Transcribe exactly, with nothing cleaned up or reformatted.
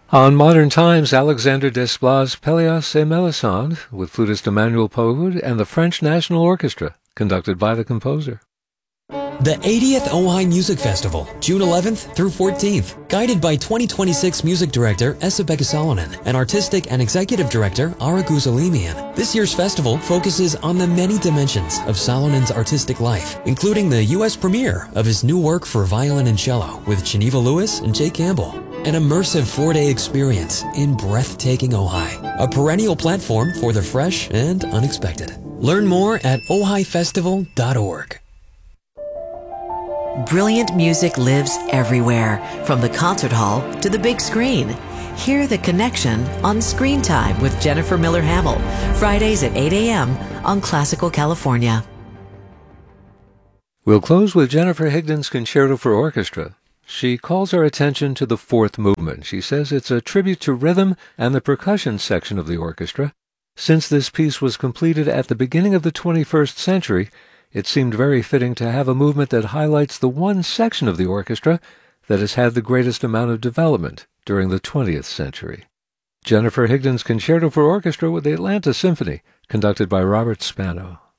On Modern Times, Alexander Desplat's Pelléas et Mélisande, with flutist Emmanuel Pahud and the French National Orchestra, conducted by the composer. The eightieth Ojai Music Festival, June eleventh through fourteenth, guided by twenty twenty-six Music Director Esa-Pekka Salonen and Artistic and Executive Director Ara Guzalimian. This year's festival focuses on the many dimensions of Salonen's artistic life, including the U S premiere of his new work for violin and cello with Geneva Lewis and Jay Campbell. An immersive four-day experience in breathtaking Ojai, a perennial platform for the fresh and unexpected. Learn more at ojai festival dot org. Brilliant music lives everywhere, from the concert hall to the big screen. Hear The Connection on Screen Time with Jennifer Miller Hamill, Fridays at eight a.m. on Classical California. We'll close with Jennifer Higdon's Concerto for Orchestra. She calls our attention to the fourth movement. She says it's a tribute to rhythm and the percussion section of the orchestra. Since this piece was completed at the beginning of the twenty-first century, it seemed very fitting to have a movement that highlights the one section of the orchestra that has had the greatest amount of development during the twentieth century. Jennifer Higdon's Concerto for Orchestra with the Atlanta Symphony, conducted by Robert Spano.